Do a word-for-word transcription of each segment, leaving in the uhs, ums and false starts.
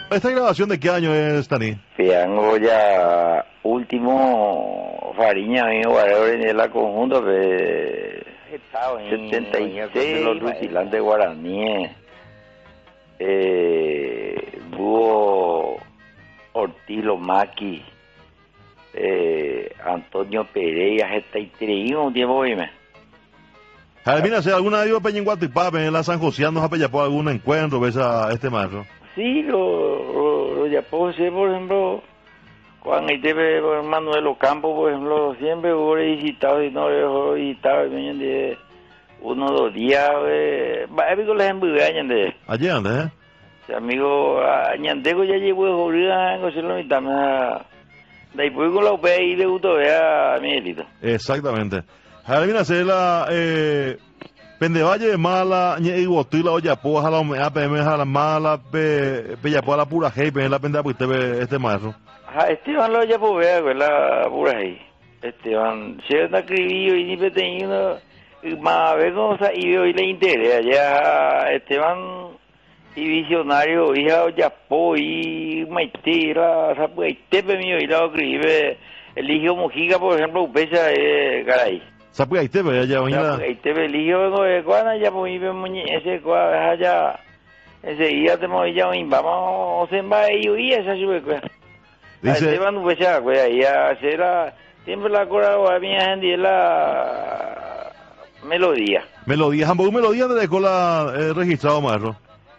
¿Esta grabación de qué año es, Tani? Fiango ya último Fariña mío valores en la conjunto de setenta y seis los rutilantes guaraníes. Eh, Búho Ortiz Lomaki, eh, Antonio Pereira, setenta y tres un tiempo dime. Mira, si alguna vez Peña en Guatipape, en la San José, ¿nos ha pillado algún encuentro, ves a este maestro? Sí, lo, lo, lo ya puedo ser, por ejemplo, Juan y Tepe, Manuel Ocampo, por ejemplo, siempre hubo visitado y no lo he visitado, de uno o dos días, va a ver con las embudas, añande. Allí ande, ¿eh? Si amigo, añandego ya llevo de jornada, no sé lo mitad, después con la U P I le gustó ver a Miguelito. Exactamente. Mira, se la, eh... Pendevalle de mala, ni iguotila o yapo, a la humedad, pm, a la mala, pe, pe yapo a la pura hey, pe, la pendeja, pues este, este maestro. Ah, Esteban lo yapo, vea, pues la pura hey. Esteban, se está escribido y ni petenido, más a ver cómo se y hoy le interesa, ya Esteban, y visionario, hija o yapo, y maitera, o sea, pues, este pe mío, y la escribe, Eligio Mojica, por ejemplo, upesa, eh, caray. Sapu ahí te ve allá mañana. Ahí te ve lío de cuana ya pues iba muñe ese cuá allá ese día te moví ya vamos se va y hoy esa sube cuá. Dice Esteban no pues ya cuá ya será siempre la cora va bien gente la melodía. Melodía, ambos melodía de cola eh, registrado marro.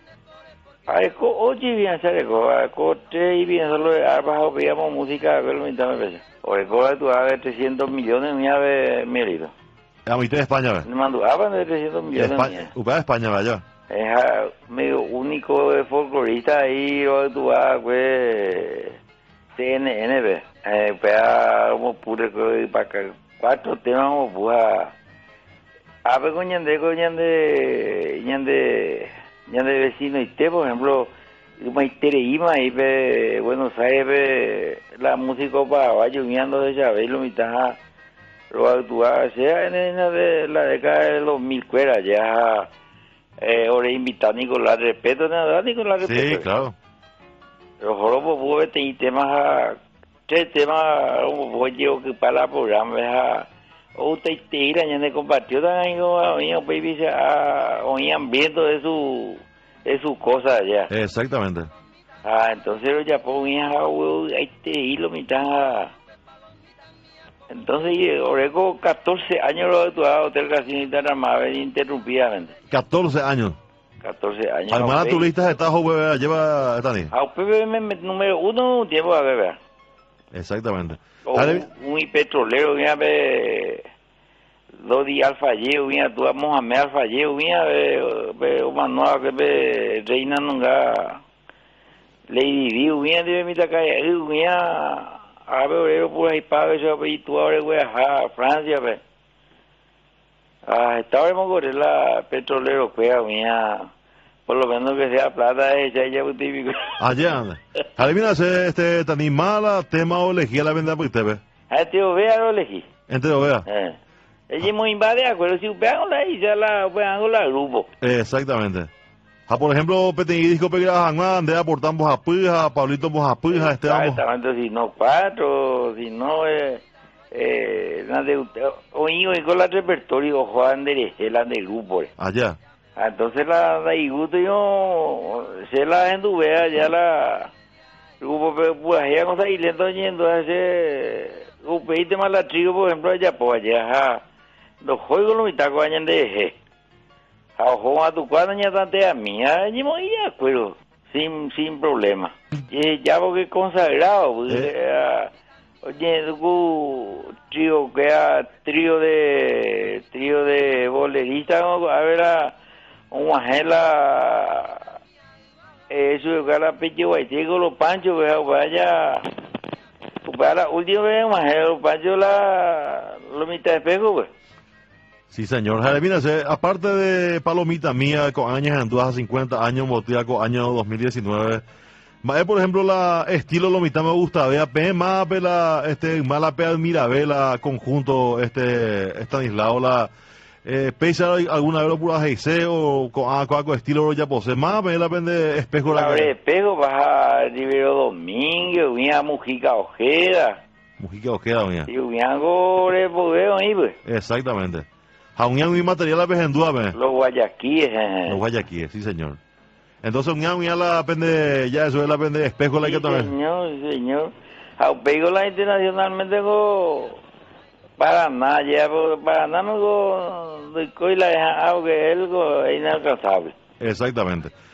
Ay, co oye bien sale co cote y bien solo abajo veíamos música que lo mitad me parece. Orecola tú a ver trescientos millones mía de mérito. A mitad de España, ¿ves? Me mandó a de trescientos millones España, U P A de España, vaya. Es medio único de folclorista ahí, o tú vas, pues, C N N, ¿ves? Eh, pues, como pure, para cuatro temas, como puja. A ver, con ñande, con ñande, ñande, ñande vecino y te, por ejemplo, Maitere Ima ahí, pe, Buenos Aires, pe, la música para vaya uniendo de Chabelo, mitad, lo actuaba, sea en la, de, la década de los mil cueras, ya, eh, ahora invitar a Nicolás Respeto, nada, Nicolás Respeto. Sí, claro. Pero jorobos, pues, tener temas, tres temas, como pues, yo que para el programa, o te tira, ya me compartió también, oían, baby, oían viendo de su... de sus cosas allá. Exactamente. Ah, entonces lo ya ponía ahí te hilo mitad. Entonces, Oreco, catorce años lo actuaba Hotel Casino y Taramave interrumpidamente. catorce años. catorce años. Hermana, tu lista de Tajo, bebé, lleva, Tani. A U P B M número uno, un tiempo a beber. Exactamente. O un, un petrolero, mira, ve... Lodi Alfayeu, mira, tú a Mohamed Alfayeu, mira, ve, ve, o Manuel, que ve, Reina Nunga, Lady Diu, mira, debe mirar calle, mira, a ver, orero por ahí, paga, eso, y tú ahora, güey, a Francia, ve. Ah, estaba en Mogore, la petrolero, cuea, mira, por lo menos que sea plata, ella, ella, un típico. Allá, anda. Adivina, este, tan mala tema o elegí la venda por usted, ve. A este Ovea lo elegí. Entre Ovea. Eh. Ella es muy invade, acuerdo, si vean la isla, la vean la grupo. Exactamente. Ah, por ejemplo, Petegui disco Pegra Hanman, de aportamos a Pija, Pablito Mojapuja, este vamos. Exactamente, si no cuatro, si no, eh, eh, la de, oí, oí con la repertorio, Juan de la del grupo. Allá. Entonces la de Iguto yo, se la enduvea, ya la, grupo, pues, allá con esa isla, yendo a ese, un país de Malatrigo, por ejemplo, allá, pues, allá, los juegos los mitad coñan de eje. A ojo a tu cuadra ya tante a mí, allí me de acuerdo, sin sin problema. Y ya porque consagrado, oye, tu trío que a trío de trío de boleristas, a ver a un ajela eso que la peche guay, con los panchos, vaya, para última vez un ajela, los panchos la lo mitad de espejo, pues. Sí, señor. Mira, aparte de Palomita Mía, con años en a cincuenta años, Motia con año dos mil diecinueve, por ejemplo, la estilo Lomita me gusta, vea, pe, más, la, este, mala, pe, Mirabela, conjunto, este, Estanislao, la, eh, pesa alguna vez lo pura Heise o con algo estilo ya posee más, me la pende espejo la Abre espejo, vas a Rivero Domingo, vía Mujica Ojeda. Mujica Ojeda, doña. Y un le podeo ahí, pues. Exactamente. Jaunián mi material la pejendúa, me. Los guayaquíes. Los guayaquíes, sí señor. Entonces un ya la pende, ya eso es la pende espejo la Sí, que también. señor, sí, señor. Aupego la internacionalmente con Paraná, ya, porque Paraná no con, y la deja, aunque él es inalcanzable. Exactamente.